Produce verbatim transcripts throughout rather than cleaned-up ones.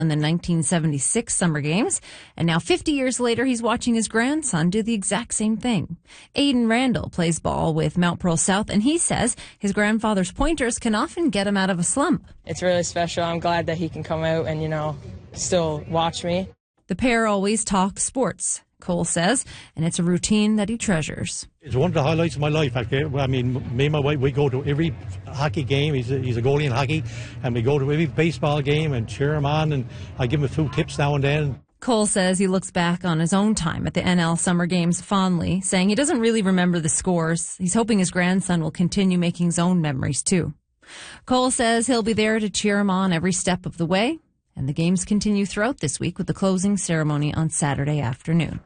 in the nineteen seventy-six Summer Games, and now fifty years later, he's watching his grandson do the exact same thing. Aiden Randall plays ball with Mount Pearl South, and he says his grandfather's pointers can often get him out of a slump. It's really special. I'm glad that he can come out and, you know, still watch me. The pair always talk sports, Cole says, and it's a routine that he treasures. It's one of the highlights of my life. I mean, me and my wife, we go to every hockey game. He's a, he's a goalie in hockey, and we go to every baseball game and cheer him on, and I give him a few tips now and then. Cole says he looks back on his own time at the N L Summer Games fondly, saying he doesn't really remember the scores. He's hoping his grandson will continue making his own memories, too. Cole says he'll be there to cheer him on every step of the way, and the games continue throughout this week with the closing ceremony on Saturday afternoon.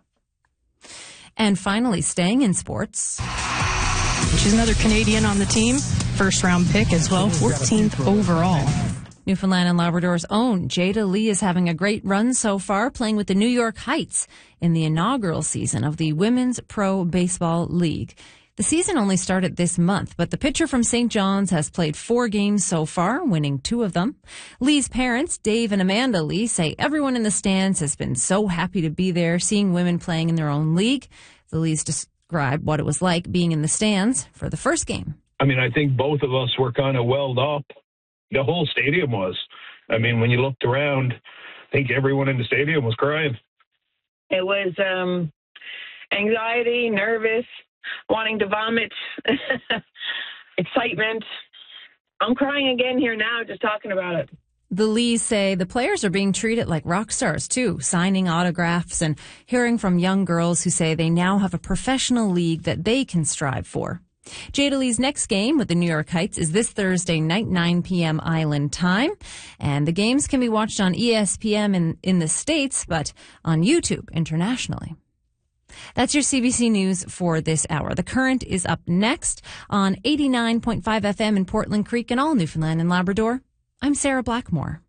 And finally, staying in sports. She's another Canadian on the team. First round pick as well, fourteenth overall. Newfoundland and Labrador's own Jada Lee is having a great run so far, playing with the New York Heights in the inaugural season of the Women's Pro Baseball League. The season only started this month, but the pitcher from Saint John's has played four games so far, winning two of them. Lee's parents, Dave and Amanda Lee, say everyone in the stands has been so happy to be there, seeing women playing in their own league. The Lees described what it was like being in the stands for the first game. I mean, I think both of us were kind of welled up. The whole stadium was. I mean, when you looked around, I think everyone in the stadium was crying. It was um, anxiety, nervous, wanting to vomit, excitement. I'm crying again here now just talking about it. The Lees say the players are being treated like rock stars, too, signing autographs and hearing from young girls who say they now have a professional league that they can strive for. Jada Lee's next game with the New York Heights is this Thursday night, nine p.m. Island time. And the games can be watched on E S P N in, in the States, but on YouTube internationally. That's your C B C News for this hour. The Current is up next on eighty-nine point five F M in Portland Creek and all Newfoundland and Labrador. I'm Sarah Blackmore.